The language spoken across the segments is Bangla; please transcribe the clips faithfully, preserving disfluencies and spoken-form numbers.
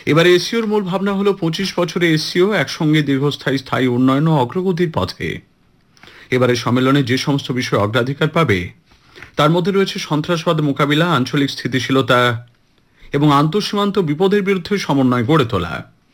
এবারে এসিওর মূল ভাবনা হলো পঁচিশ বছরে এসিও একসঙ্গে দীর্ঘস্থায়ী স্থায়ী উন্নয়ন ও অগ্রগতির পথে। এবারে সম্মেলনে যে সমস্ত বিষয় অগ্রাধিকার পাবে তার মধ্যে রয়েছে সন্ত্রাসবাদ মোকাবিলা, আঞ্চলিক স্থিতিশীলতা এবং আন্তঃসীমান্ত বিপদের বিরুদ্ধে সমন্বয় গড়ে তোলা।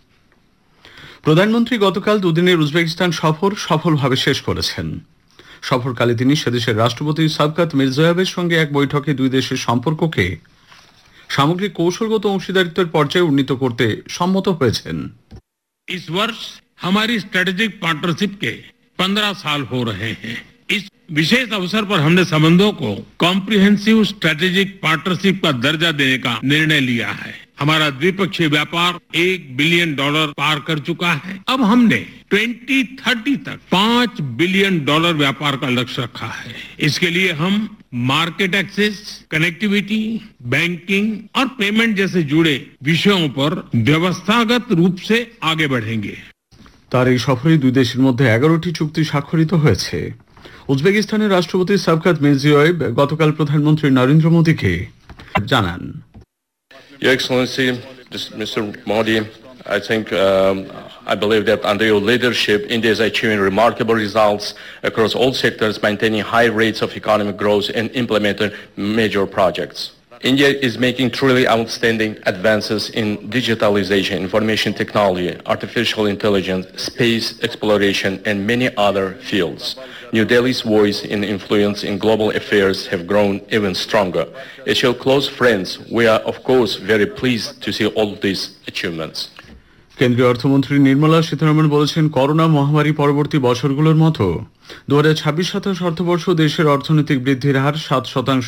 প্রধানমন্ত্রী গতকাল দুদিনের উজবেকিস্তান সফর সফলভাবে শেষ করেছেন। সফরকালে তিনি সেদেশের রাষ্ট্রপতি শাভকাত মির্জিয়োয়েভের সঙ্গে এক বৈঠকে দুই দেশের সম্পর্ককে সামগ্রিক কৌশলগত অংশীদারিত্বের পর্যায়ে উন্নীত করতে সম্মত হয়েছেন। इस वर्ष हमारी स्ट्रेटेजिक पार्टनरशिप के पंद्रह साल हो रहे हैं। इस विशेष अवसर पर हमने संबंधों को कॉम्प्रिहेंसिव स्ट्रेटेजिक पार्टनरशिप का दर्जा देने का निर्णय लिया है। हमारा द्विपक्षीय व्यापार एक बिलियन डॉलर पार कर चुका है। अब हमने ट्वेंटी थर्टी तक पांच बिलियन डॉलर व्यापार का लक्ष्य रखा है। इसके लिए हम मार्केट एक्सेस, कनेक्टिविटी, बैंकिंग और पेमेंट जैसे जुड़े विषयों पर व्यवस्थागत रूप से आगे बढ़ेंगे। তার এই সফরে দুই দেশের মধ্যে এগারোটি চুক্তি স্বাক্ষরিত হয়েছে। উজবেকিস্তানের রাষ্ট্রপতি শাভকাত মির্জিয়োয়েভ গতকাল প্রধানমন্ত্রী নরেন্দ্র মোদীকে জানান, Your Excellency, Mister Modi, I think um, I believe that under your leadership, India is achieving remarkable results across all sectors, maintaining high rates of economic growth and implementing major projects. India is making truly outstanding advances in digitalization, information technology, artificial intelligence, space exploration, and many other fields. New Delhi's voice and influence in global affairs have grown even stronger. As your close friends, we are of course very pleased to see all these achievements. কেন্দ্রীয় অর্থমন্ত্রী নির্মলা সীতারমণ বলেছেন, করোনা মহামারী পরবর্তী বছরগুলোর মতো দু হাজার ছাব্বিশ সাতাশ অর্থবর্ষ দেশের অর্থনৈতিক বৃদ্ধির হার সাত শতাংশ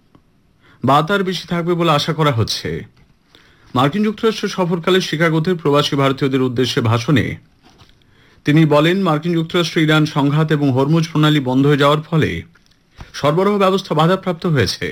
বা তার বেশি থাকবে বলে আশা করা হচ্ছে। মার্কিন যুক্তরাষ্ট্র সফরকালে শিকাগোতে প্রবাসী ভারতীয়দের উদ্দেশ্যে ভাষণে তিনি বলেন, মার্কিন যুক্তরাষ্ট্র ইরান সংঘাত এবং হরমুজ প্রণালী বন্ধ হয়ে যাওয়ার ফলে সরবরাহ ব্যবস্থা বাধাপ্রাপ্ত হয়েছে।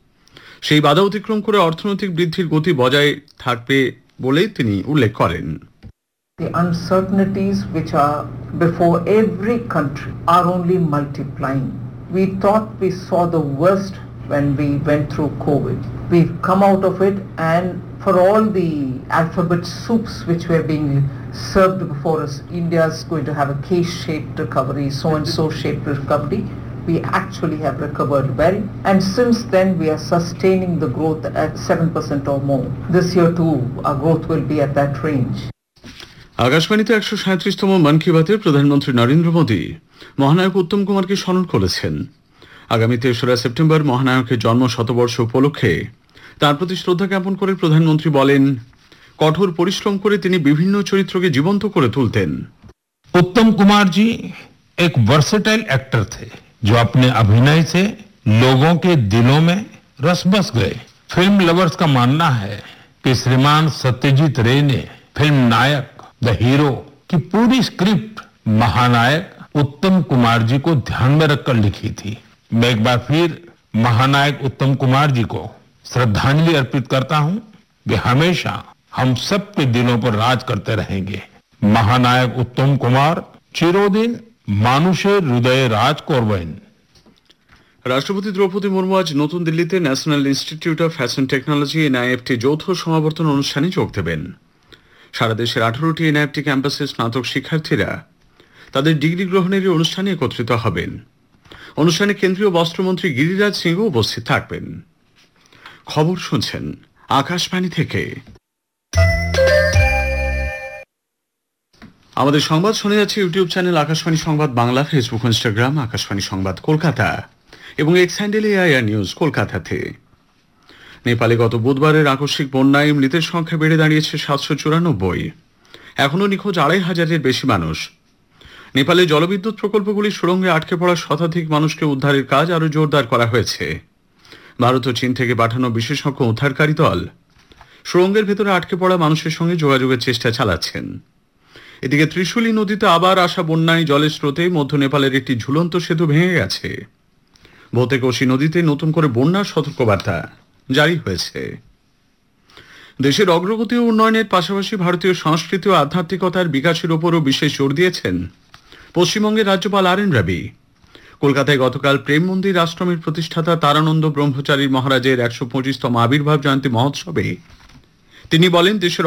সেই বাধা অতিক্রম করে অর্থনৈতিক বৃদ্ধির গতি বজায় থাকবে বলে তিনি উল্লেখ করেন। The uncertainties which are before every country are only multiplying. We thought we saw the worst when we went through COVID. We've come out of it, and for all the alphabet soups which were being served before us, India is going to have a K-shaped recovery, so-and-so shaped recovery. We actually have recovered well, and since then we are sustaining the growth at seven percent or more. This year too, our growth will be at that range. আকাশবাণীতে একশো সাঁত্রিশতম মন কি বাতে প্রধানমন্ত্রী নরেন্দ্র মোদী মহানায়ক উত্তম কুমারকে স্মরণ করেছেন। আগামী তেসরা সেপ্টেম্বর মহানায়কের জন্ম শতবর্ষ উপলক্ষে তার প্রতি শ্রদ্ধা জ্ঞাপন করে প্রধানমন্ত্রী বলেন, কঠোর পরিশ্রম করে তিনি বিভিন্ন চরিত্রকে জীবন্ত করে তুলতেন। उत्तम कुमार जी एक वर्सेटाइल एक्टर थे जो अपने अभिनय से लोगों के दिलों में रस बस गए। फिल्म लवर्स का मानना है कि श्रीमान सत्यजीत रे ने फिल्म नायक द हीरो की पूरी स्क्रिप्ट महानायक उत्तम कुमार जी को ध्यान में रखकर लिखी थी। मैं एक बार फिर महानायक उत्तम कुमार जी को श्रद्धांजलि अर्पित करता हूं। वे हमेशा हम सब के दिलों पर राज करते रहेंगे। महानायक उत्तम कुमार চিরদিন মানুষের হৃদয়ে রাজ করবেন। রাষ্ট্রপতি দ্রৌপদী মুর্মু আজ নতুন দিল্লিতে national institute of fashion technology NIFT যৌথ সমাবর্তন অনুষ্ঠানে যোগ দেবেন। সারা দেশের আঠারোটি এনআইএফটি ক্যাম্পাসের স্নাতক শিক্ষার্থীরা তাদের ডিগ্রি গ্রহণের এই অনুষ্ঠানে একত্রিত হবেন। অনুষ্ঠানে কেন্দ্রীয় বস্ত্রমন্ত্রী গিরিরাজ সিংহ উপস্থিত থাকবেন। খবর শুনছেন আকাশবাণী থেকে। আমাদের সংবাদ শুনে যাচ্ছে ইউটিউব চ্যানেল আকাশবাণী সংবাদ বাংলা, ফেসবুক, ইনস্টাগ্রাম আকাশবাণী সংবাদ কলকাতা এবং এক্স হ্যান্ডেল এআইআর নিউজ কলকাতাতে। নেপালে গত বুধবারের আকস্মিক বন্যায় মৃতের সংখ্যা বেড়ে দাঁড়িয়েছে সাতশো চুরানব্বই। এখনও নিখোঁজ আড়াই হাজারের বেশি মানুষ। নেপালে জলবিদ্যুৎ প্রকল্পগুলির সুড়ঙ্গে আটকে পড়া শতাধিক মানুষকে উদ্ধারের কাজ আরও জোরদার করা হয়েছে। ভারত ও চীন থেকে পাঠানো বিশেষজ্ঞ উদ্ধারকারী দল সুড়ঙ্গের ভেতরে আটকে পড়া মানুষের সঙ্গে যোগাযোগের চেষ্টা চালাচ্ছেন। এদিকে ত্রিশূলী নদীতে আবার আসা বন্যায় জলের স্রোতে মধ্য নেপালের একটি ঝুলন্ত সেতু ভেঙে গেছে। ভোতেকোশি নদীতে নতুন করে বন্যার সতর্কবার্তা জারি হয়েছে। দেশের অগ্রগতি ও উন্নয়নের পাশাপাশি ভারতীয় সংস্কৃতি ও আধ্যাত্মিকতার বিকাশের ওপরও বিশেষ জোর দিয়েছেন পশ্চিমবঙ্গের রাজ্যপাল আর এন রবি। কলকাতায় গতকাল প্রেম মন্দির আশ্রমের প্রতিষ্ঠাতা তারানন্দ ব্রহ্মচারী মহারাজের একশো পঁচিশতম আবির্ভাব জয়ন্তী মহোৎসবে তিনি বলেন, দেশের